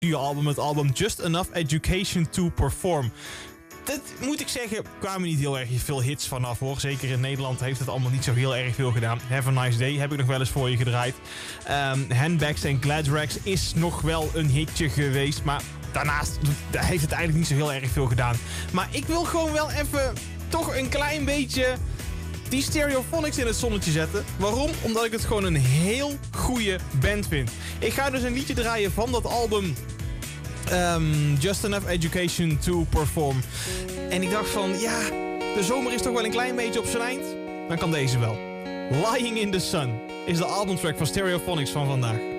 studioalbum, het album Just Enough Education to Perform. Dat moet ik zeggen, kwamen niet heel erg veel hits vanaf hoor. Zeker in Nederland heeft het allemaal niet zo heel erg veel gedaan. Have a Nice Day heb ik nog wel eens voor je gedraaid. Handbags en Gladrags is nog wel een hitje geweest. Maar daarnaast heeft het eigenlijk niet zo heel erg veel gedaan. Maar ik wil gewoon wel even toch een klein beetje die Stereophonics in het zonnetje zetten. Waarom? Omdat ik het gewoon een heel goede band vind. Ik ga dus een liedje draaien van dat album Just Enough Education to Perform. En ik dacht van, ja, de zomer is toch wel een klein beetje op zijn eind. Dan kan deze wel. Lying in the Sun is de albumtrack van Stereophonics van vandaag.